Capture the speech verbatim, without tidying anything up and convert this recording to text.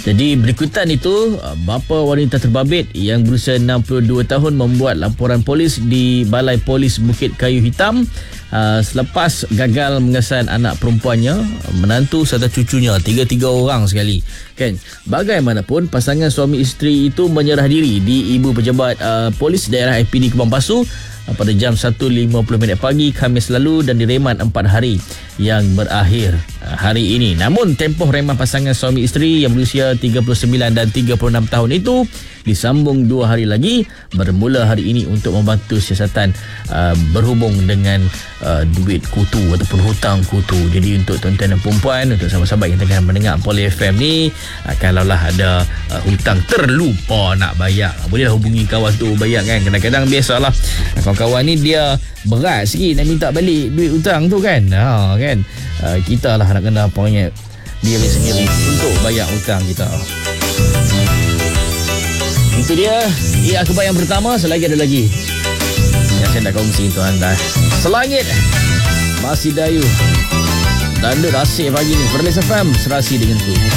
Jadi berikutan itu, bapa wanita terbabit yang berusia enam puluh dua tahun membuat laporan polis di Balai Polis Bukit Kayu Hitam uh, selepas gagal mengesan anak perempuannya, menantu serta cucunya, tiga-tiga orang sekali. Kan? Bagaimanapun, pasangan suami isteri itu menyerah diri di Ibu Pejabat uh, Polis Daerah I P D Kebun Pasu pada jam satu lima puluh minit pagi Khamis lalu dan direman empat hari yang berakhir hari ini. Namun tempoh reman pasangan suami isteri yang berusia tiga puluh sembilan dan tiga puluh enam tahun itu disambung dua hari lagi bermula hari ini untuk membantu siasatan uh, berhubung dengan uh, duit kutu ataupun hutang kutu. Jadi untuk tuan-tuan dan perempuan, untuk sahabat-sahabat yang tengah mendengar Poli F M ni, uh, kalaulah ada uh, hutang terlupa nak bayar, bolehlah hubungi kawan tu bayar kan. Kadang-kadang biasalah kawan-kawan ni dia berat sikit nak minta balik duit hutang tu kan. Ha kan. Uh, kita lah nak kena punya diri sendiri untuk bayar hutang kita. Itu dia ia akhbar yang pertama. Selagi ada lagi yang saya nak kongsi untuk anda. Selangit masih Dayu dan Rasih pagi ni Perlis F M, serasi dengan tu.